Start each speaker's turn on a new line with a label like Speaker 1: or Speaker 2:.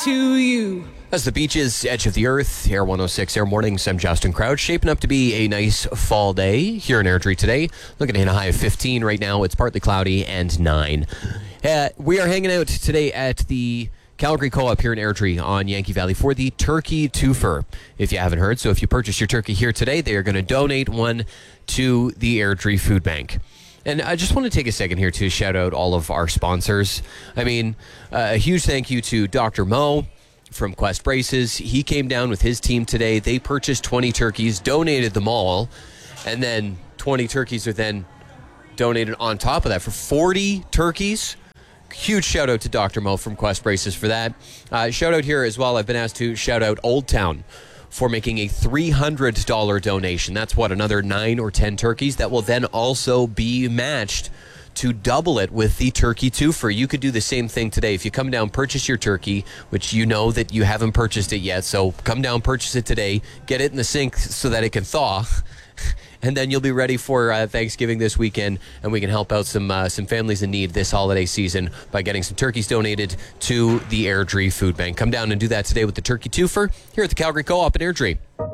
Speaker 1: to you.
Speaker 2: As the beaches, edge of the earth, Air 106 Air Mornings, I'm Justin Crouch. Shaping up to be a nice fall day here in Airdrie today. Looking to hit a high of 15 right now. It's partly cloudy and 9. We are hanging out today at the Calgary Co-op here in Airdrie on Yankee Valley for the Turkey Twofer, if you haven't heard. So if you purchase your turkey here today, they are going to donate one to the Airdrie Food Bank. And I just want to take a second here to shout out all of our sponsors. I mean, a huge thank you to Dr. Mo from Quest Braces. He came down with his team today. They purchased 20 turkeys, donated them all, and then 20 turkeys are then donated on top of that for 40 turkeys. Huge shout out to Dr. Mo from Quest Braces for that. Shout out here as well. I've been asked to shout out Old Town for making a $300 donation. That's what, another 9 or 10 turkeys that will then also be matched to double it with the Turkey Twofer. You could do the same thing today. If you come down, purchase your turkey, which you know that you haven't purchased it yet, so come down, purchase it today, get it in the sink so that it can thaw, and then you'll be ready for Thanksgiving this weekend, and we can help out some families in need this holiday season by getting some turkeys donated to the Airdrie Food Bank. Come down and do that today with the Turkey Twofer here at the Calgary Co-op in Airdrie.